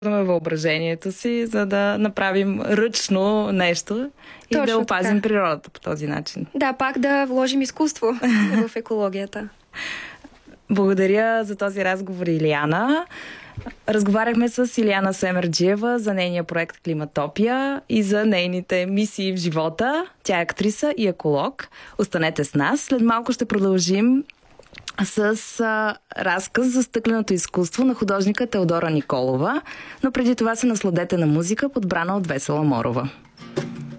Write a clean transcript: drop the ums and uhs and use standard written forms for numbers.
въображението си, за да направим ръчно нещо и Точно да опазим така. природата по този начин. Да, пак да вложим изкуство в екологията. Благодаря за този разговор, Илияна. Разговаряхме с Илияна Семерджиева за нейния проект Климатопия и за нейните мисии в живота. Тя е актриса и еколог. Останете с нас. След малко ще продължим с разказ за стъкленото изкуство на художника Теодора Николова, но преди това се насладете на музика, подбрана от Весела Морова.